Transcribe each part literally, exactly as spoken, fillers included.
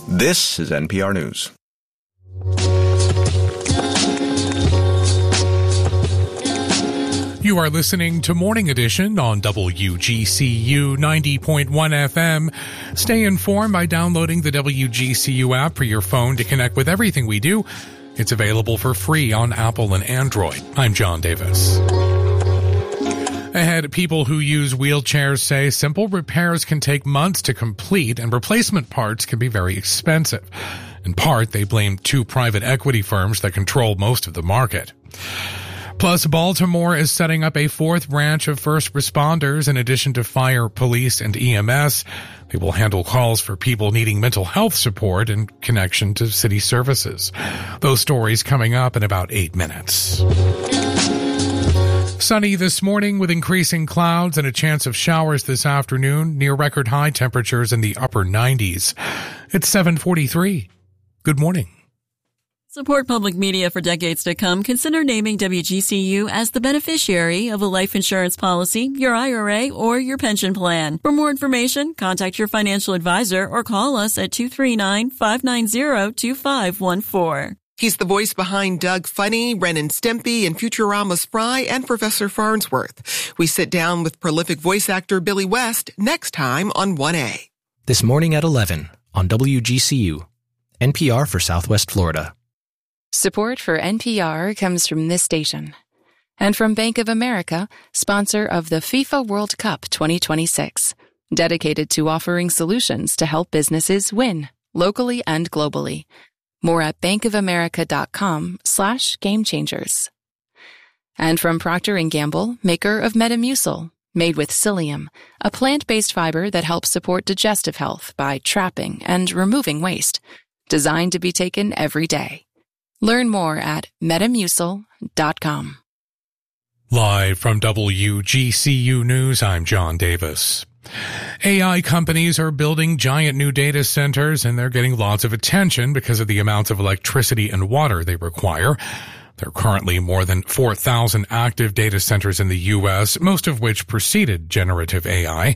This is N P R News. You are listening to Morning Edition on W G C U ninety point one F M. Stay informed by downloading the W G C U app for your phone to connect with everything we do. It's available for free on Apple and Android. I'm John Davis. Ahead, people who use wheelchairs say simple repairs can take months to complete and replacement parts can be very expensive. In part, they blame two private equity firms that control most of the market. Plus, Baltimore is setting up a fourth branch of first responders in addition to fire, police, and E M S. They will handle calls for people needing mental health support in connection to city services. Those stories coming up in about eight minutes. Sunny this morning with increasing clouds and a chance of showers this afternoon, near record high temperatures in the upper nineties. It's seven forty-three. Good morning. Support public media for decades to come. Consider naming W G C U as the beneficiary of a life insurance policy, your I R A, or your pension plan. For more information, contact your financial advisor or call us at two three nine, five nine zero, two five one four. He's the voice behind Doug Funny, Ren and Stimpy, and Futurama's Fry, and Professor Farnsworth. We sit down with prolific voice actor Billy West next time on one A. This morning at eleven on W G C U, N P R for Southwest Florida. Support for N P R comes from this station and from Bank of America, sponsor of the FIFA World Cup twenty twenty-six, dedicated to offering solutions to help businesses win locally and globally. More at bankofamerica.com slash game changers. And from Procter and Gamble, maker of Metamucil, made with psyllium, a plant-based fiber that helps support digestive health by trapping and removing waste, designed to be taken every day. Learn more at metamucil dot com. Live from W G C U News, I'm John Davis. A I companies are building giant new data centers, and they're getting lots of attention because of the amounts of electricity and water they require. There are currently more than four thousand active data centers in the U S, most of which preceded generative A I.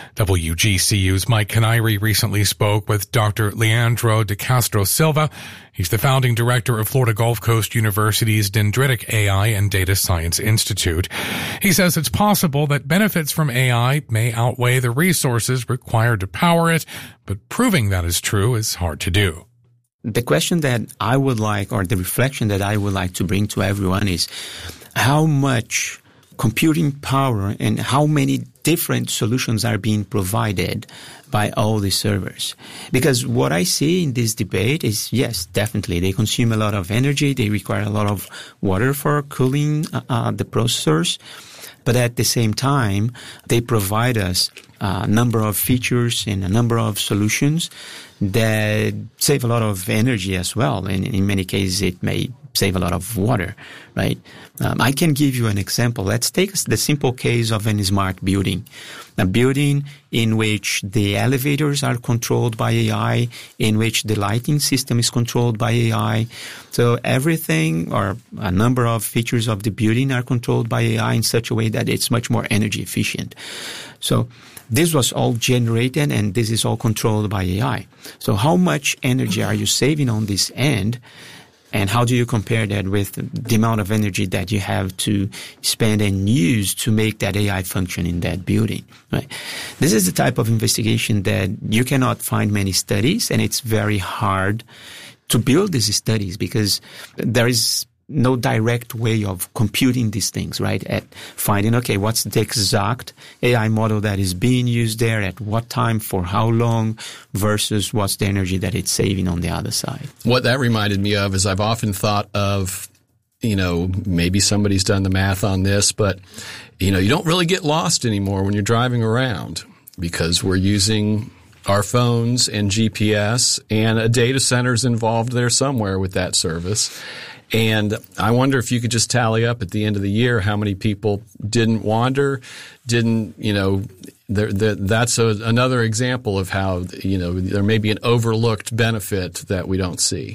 W G C U's Mike Canary recently spoke with Doctor Leandro de Castro Silva. He's the founding director of Florida Gulf Coast University's Dendritic A I and Data Science Institute. He says it's possible that benefits from A I may outweigh the resources required to power it, but proving that is true is hard to do. The question that I would like, or the reflection that I would like to bring to everyone is how much computing power and how many different solutions are being provided by all the servers. Because what I see in this debate is, yes, definitely, they consume a lot of energy. They require a lot of water for cooling uh, the processors. But at the same time, they provide us a number of features and a number of solutions that save a lot of energy as well. And in many cases, it may save a lot of water, right? Um, I can give you an example. Let's take the simple case of a smart building. A building in which the elevators are controlled by A I, in which the lighting system is controlled by A I. So everything, or a number of features of the building, are controlled by A I in such a way that it's much more energy efficient. So this was all generated, and this is all controlled by A I. So how much energy are you saving on this end? And how do you compare that with the amount of energy that you have to spend and use to make that A I function in that building, right? This is the type of investigation that you cannot find many studies, and it's very hard to build these studies because there is no direct way of computing these things, right? At finding, okay, what's the exact A I model that is being used there, at what time, for how long, versus what's the energy that it's saving on the other side. What that reminded me of is I've often thought of, you know, maybe somebody's done the math on this, but, you know, you don't really get lost anymore when you're driving around because we're using our phones and G P S, and a data center's involved there somewhere with that service. And I wonder if you could just tally up at the end of the year how many people didn't wander, didn't, you know, there, there, that's a, another example of how, you know, there may be an overlooked benefit that we don't see.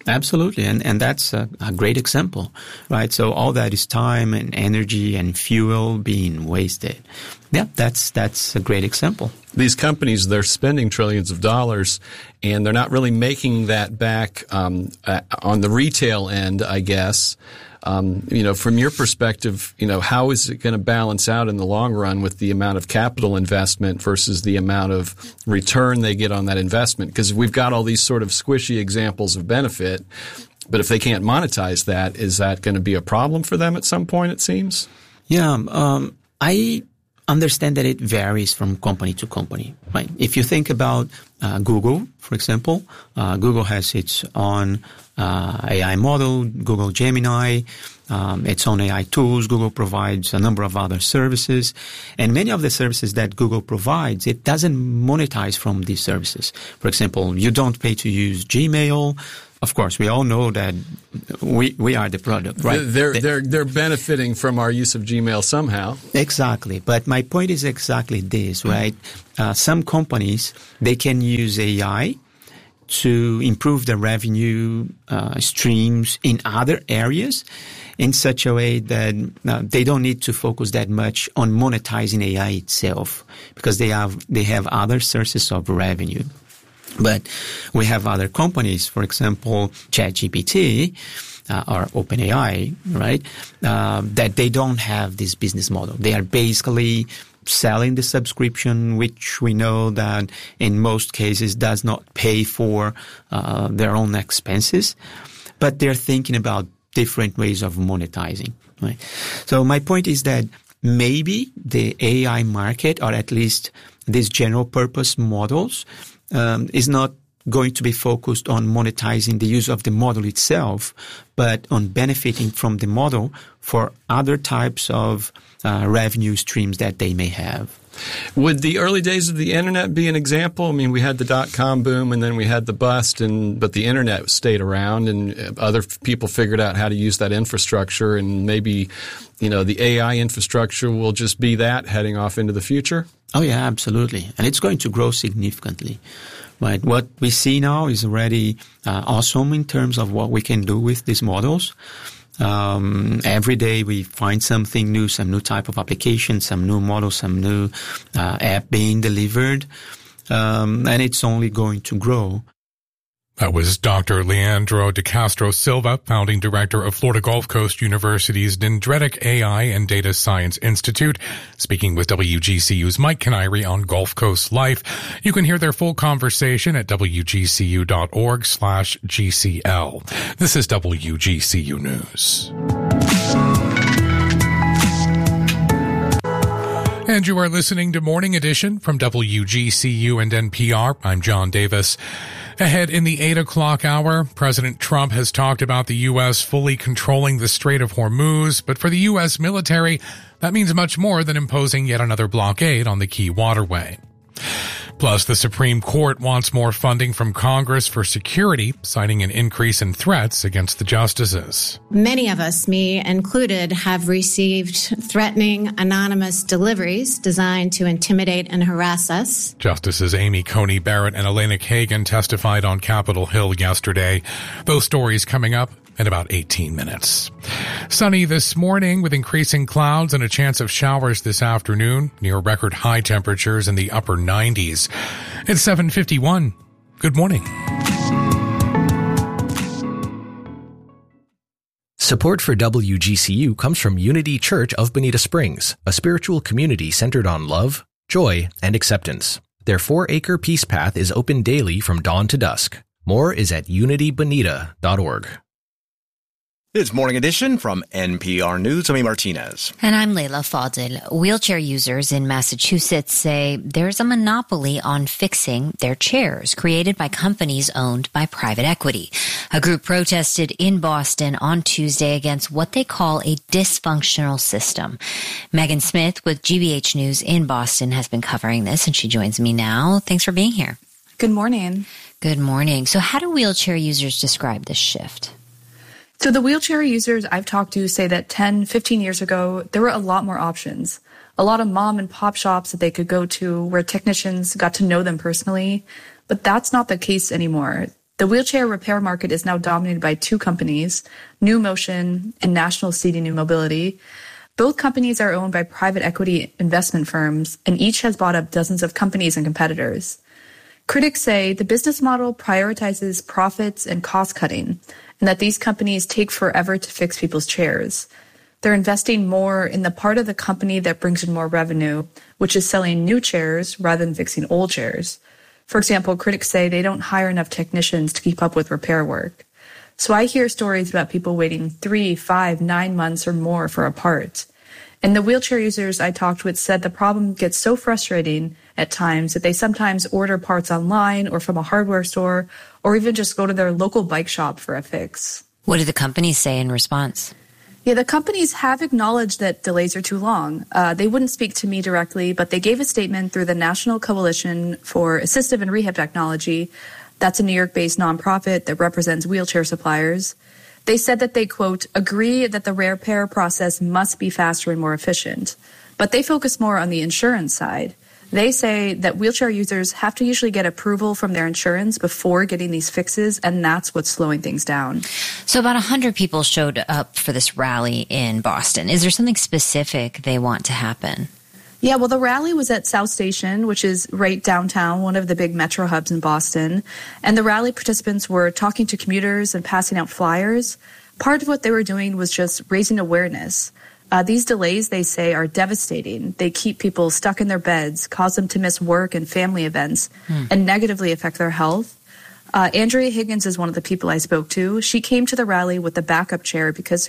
Absolutely. And, and that's a, a great example, right? So all that is time and energy and fuel being wasted. Yeah, that's, that's a great example. These companies, they're spending trillions of dollars and they're not really making that back, um, uh, on the retail end, I guess. Um, you know, from your perspective, you know, how is it going to balance out in the long run with the amount of capital investment versus the amount of return they get on that investment? Because we've got all these sort of squishy examples of benefit, but if they can't monetize that, is that going to be a problem for them at some point, it seems? Yeah, um, I understand that it varies from company to company, right? If you think about uh, Google, for example, uh, Google has its own uh, A I model, Google Gemini, um, its own A I tools. Google provides a number of other services. And many of the services that Google provides, it doesn't monetize from these services. For example, you don't pay to use Gmail. Of course, we all know that we we are the product, right? They're they're they're benefiting from our use of Gmail somehow. Exactly. But my point is exactly this, right? Uh, some companies, they can use A I to improve the revenue uh, streams in other areas in such a way that uh, they don't need to focus that much on monetizing A I itself because they have they have other sources of revenue. But we have other companies, for example, ChatGPT uh, or OpenAI, right, uh, that they don't have this business model. They are basically selling the subscription, which we know that in most cases does not pay for uh, their own expenses. But they're thinking about different ways of monetizing, right? So my point is that maybe the A I market, or at least these general purpose models, Um, is not going to be focused on monetizing the use of the model itself, but on benefiting from the model for other types of uh, revenue streams that they may have. Would the early days of the internet be an example? I mean, we had the dot-com boom and then we had the bust, and but the internet stayed around and other people figured out how to use that infrastructure, and maybe, you know, the A I infrastructure will just be that heading off into the future? Oh, yeah, absolutely. And it's going to grow significantly. Right. What we see now is already uh, awesome in terms of what we can do with these models. Um, every day we find something new, some new type of application, some new model, some new uh, app being delivered. Um, and it's only going to grow. That was Doctor Leandro de Castro Silva, founding director of Florida Gulf Coast University's Dendretic A I and Data Science Institute, speaking with W G C U's Mike Canary on Gulf Coast Life. You can hear their full conversation at wgcu.org slash GCL. This is W G C U News. And you are listening to Morning Edition from W G C U and N P R. I'm John Davis. Ahead in the eight o'clock hour, President Trump has talked about the U S fully controlling the Strait of Hormuz, but for the U S military, that means much more than imposing yet another blockade on the key waterway. Plus, the Supreme Court wants more funding from Congress for security, citing an increase in threats against the justices. Many of us, me included, have received threatening anonymous deliveries designed to intimidate and harass us. Justices Amy Coney Barrett and Elena Kagan testified on Capitol Hill yesterday. Those stories coming up in about eighteen minutes. Sunny this morning with increasing clouds and a chance of showers this afternoon, near record high temperatures in the upper nineties. It's seven fifty-one. Good morning. Support for W G C U comes from Unity Church of Bonita Springs, a spiritual community centered on love, joy, and acceptance. Their four-acre peace path is open daily from dawn to dusk. More is at unity bonita dot org. It's Morning Edition from N P R News. I'm Martinez. And I'm Leila Fadil. Wheelchair users in Massachusetts say there's a monopoly on fixing their chairs created by companies owned by private equity. A group protested in Boston on Tuesday against what they call a dysfunctional system. Megan Smith with G B H News in Boston has been covering this, and she joins me now. Thanks for being here. Good morning. Good morning. So how do wheelchair users describe this shift? So the wheelchair users I've talked to say that ten, fifteen years ago, there were a lot more options. A lot of mom and pop shops that they could go to where technicians got to know them personally. But that's not the case anymore. The wheelchair repair market is now dominated by two companies, New Motion and National Seating New Mobility. Both companies are owned by private equity investment firms, and each has bought up dozens of companies and competitors. Critics say the business model prioritizes profits and cost cutting, and that these companies take forever to fix people's chairs. They're investing more in the part of the company that brings in more revenue, which is selling new chairs rather than fixing old chairs. For example, critics say they don't hire enough technicians to keep up with repair work. So I hear stories about people waiting three, five, nine months or more for a part. And the wheelchair users I talked with said the problem gets so frustrating at times that they sometimes order parts online or from a hardware store, or even just go to their local bike shop for a fix. What do the companies say in response? Yeah, the companies have acknowledged that delays are too long. Uh, they wouldn't speak to me directly, but they gave a statement through the National Coalition for Assistive and Rehab Technology. That's a New York-based nonprofit that represents wheelchair suppliers. They said that they, quote, agree that the repair process must be faster and more efficient. But they focus more on the insurance side. They say that wheelchair users have to usually get approval from their insurance before getting these fixes, and that's what's slowing things down. So about one hundred people showed up for this rally in Boston. Is there something specific they want to happen? Yeah, well, the rally was at South Station, which is right downtown, one of the big metro hubs in Boston. And the rally participants were talking to commuters and passing out flyers. Part of what they were doing was just raising awareness. Uh, these delays, they say, are devastating. They keep people stuck in their beds, cause them to miss work and family events, hmm. and negatively affect their health. Uh, Andrea Higgins is one of the people I spoke to. She came to the rally with a backup chair because